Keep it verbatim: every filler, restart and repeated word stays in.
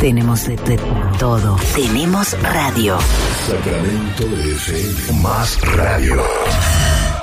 Tenemos de, de todo. Tenemos radio. Sacramento F M. Más radio.